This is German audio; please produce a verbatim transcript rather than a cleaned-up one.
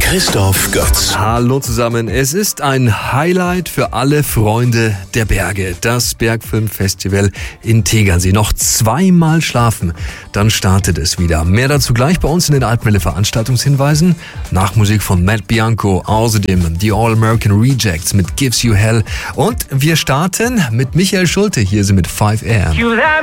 Christoph Götz. Hallo zusammen, es ist ein Highlight für alle Freunde der Berge. Das Bergfilmfestival in Tegernsee. Noch zweimal schlafen, dann startet es wieder. Mehr dazu gleich bei uns in den Alpenwelle Veranstaltungshinweisen. Nachmusik von Matt Bianco, außerdem die All-American Rejects mit Gives You Hell. Und wir starten mit Michael Schulte, hier sind mit five a m.